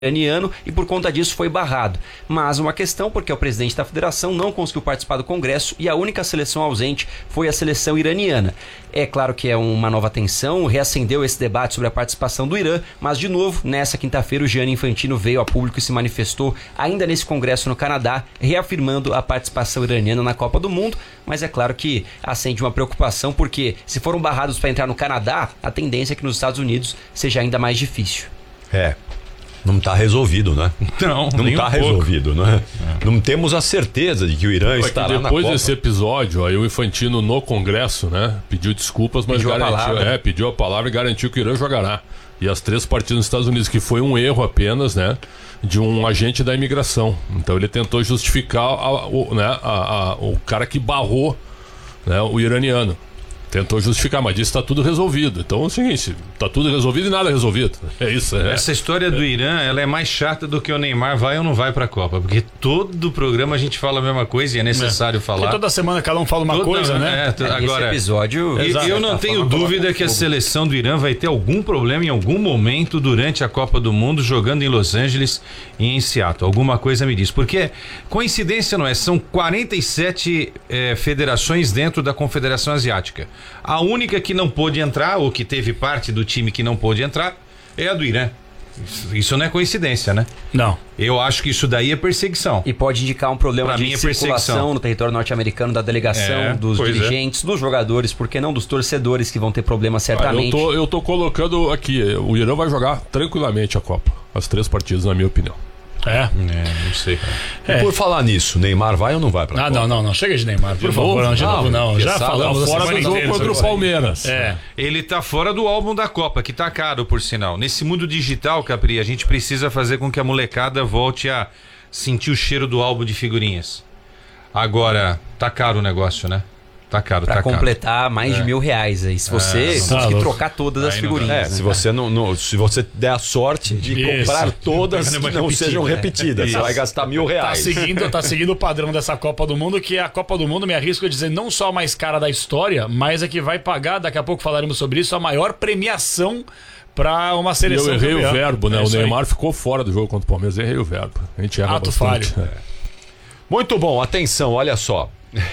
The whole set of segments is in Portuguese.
iraniano e por conta disso foi barrado. Mas uma questão, porque o presidente da federação não conseguiu participar do congresso e a única seleção ausente foi a seleção iraniana. É claro que é uma nova tensão, reacendeu esse debate sobre a participação do Irã, mas de novo, nessa quinta-feira o Gianni Infantino veio a público e se manifestou ainda nesse congresso no Canadá, reafirmando a participação iraniana na Copa do Mundo, mas é claro que acende uma preocupação, porque se foram barrados para entrar no Canadá, a tendência é que nos Estados Unidos seja ainda mais difícil. Não está resolvido, né? Não está resolvido, né? Não temos a certeza de que o Irã estará na Copa. Depois desse episódio, aí o Infantino no Congresso, né, pediu desculpas, mas pediu a palavra e garantiu que o Irã jogará. E as 3 partidas nos Estados Unidos, que foi um erro apenas, né, de um agente da imigração. Então ele tentou justificar o cara que barrou, né, o iraniano. Tentou justificar, mas disse que está tudo resolvido. Então é o seguinte, está tudo resolvido e nada resolvido. É isso. Essa história do Irã, ela é mais chata do que o Neymar vai ou não vai para a Copa. Porque todo programa a gente fala a mesma coisa e é necessário falar. Porque toda semana cada um fala uma coisa, né? Agora, esse episódio... Eu não tenho dúvida que a seleção do Irã vai ter algum problema em algum momento durante a Copa do Mundo, jogando em Los Angeles e em Seattle. Alguma coisa me diz. Porque coincidência não é, são 47 federações dentro da Confederação Asiática. A única que não pôde entrar, ou que teve parte do time que não pôde entrar, é a do Irã. Isso não é coincidência, né? Não. Eu acho que isso daí é perseguição. E pode indicar um problema de circulação no território norte-americano da delegação, dos dirigentes, dos jogadores, por que não dos torcedores que vão ter problemas certamente. Eu tô colocando aqui, o Irã vai jogar tranquilamente a Copa. As 3 partidas, na minha opinião. Não sei. E por falar nisso, Neymar vai ou não vai pra Copa? Não, chega de Neymar, por favor, não. Já falamos fora do jogo contra o Palmeiras. Ele tá fora do álbum da Copa, que tá caro, por sinal. Nesse mundo digital, Capri, a gente precisa fazer com que a molecada volte a sentir o cheiro do álbum de figurinhas. Agora, tá caro o negócio, né? Tá caro, pra completar mais de R$1.000 aí. Se você conseguir trocar todas as figurinhas. Se você der a sorte de comprar todas que não sejam repetidas, você vai gastar R$1.000. Tá seguindo o padrão dessa Copa do Mundo, que é a Copa do Mundo, me arrisco a dizer, não só a mais cara da história, mas a que vai pagar, daqui a pouco falaremos sobre isso, a maior premiação para uma seleção. Eu errei o verbo, né? O Neymar ficou fora do jogo contra o Palmeiras, errei o verbo. A gente erra bastante. Muito bom, atenção, olha só.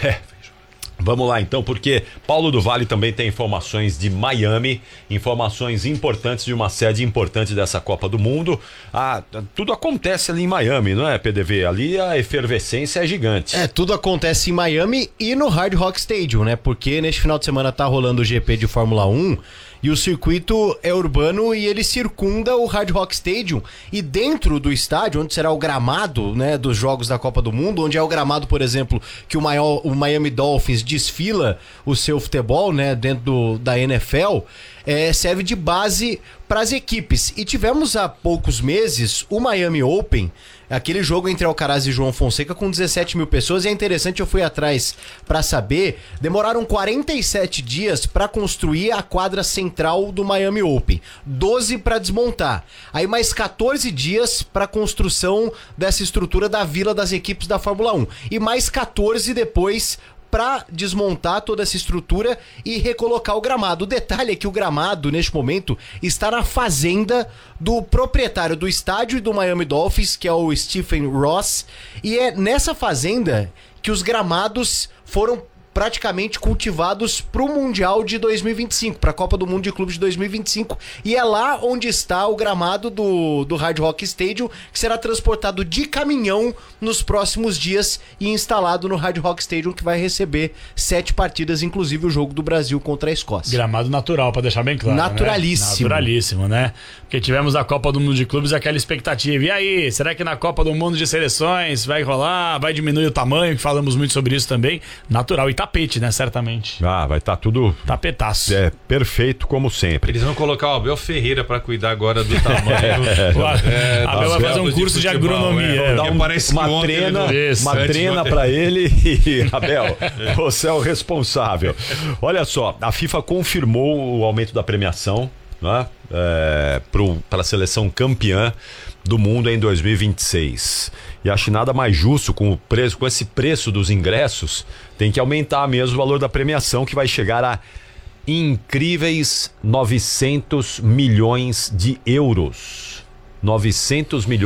Vamos lá então, porque Paulo do Vale também tem informações de Miami, informações importantes de uma sede importante dessa Copa do Mundo. Tudo acontece ali em Miami, não é, PDV? Ali a efervescência é gigante. Tudo acontece em Miami e no Hard Rock Stadium, né? Porque neste final de semana tá rolando o GP de Fórmula 1 e o circuito é urbano e ele circunda o Hard Rock Stadium. E dentro do estádio, onde será o gramado, né, dos Jogos da Copa do Mundo, onde é o gramado, por exemplo, que o Miami Dolphins desfila o seu futebol, né, dentro da NFL, serve de base para as equipes. E tivemos há poucos meses o Miami Open, aquele jogo entre Alcaraz e João Fonseca com 17 mil pessoas, e é interessante, eu fui atrás para saber, demoraram 47 dias para construir a quadra central do Miami Open, 12 para desmontar, aí mais 14 dias para construção dessa estrutura da vila das equipes da Fórmula 1, e mais 14 depois para desmontar toda essa estrutura e recolocar o gramado. O detalhe é que o gramado, neste momento, está na fazenda do proprietário do estádio e do Miami Dolphins, que é o Stephen Ross, e é nessa fazenda que os gramados foram praticamente cultivados para o Mundial de 2025, para a Copa do Mundo de Clubes de 2025, e é lá onde está o gramado do Hard Rock Stadium, que será transportado de caminhão nos próximos dias e instalado no Hard Rock Stadium, que vai receber 7 partidas, inclusive o jogo do Brasil contra a Escócia. Gramado natural, para deixar bem claro. Naturalíssimo. Né? Naturalíssimo, né? Porque tivemos a Copa do Mundo de Clubes, aquela expectativa. E aí, será que na Copa do Mundo de Seleções vai rolar, vai diminuir o tamanho, que falamos muito sobre isso também? Natural. E tapete, né? Certamente. Vai estar tudo... Tapetaço. Perfeito como sempre. Eles vão colocar o Abel Ferreira para cuidar agora do tamanho. Abel vai fazer um curso de agronomia. Dar uma trena para ele e, Abel, você é o responsável. Olha só, a FIFA confirmou o aumento da premiação, né, para a seleção campeã do mundo em 2026. E acho nada mais justo com esse preço dos ingressos, tem que aumentar mesmo o valor da premiação, que vai chegar a incríveis 900 milhões de euros. 900 milhões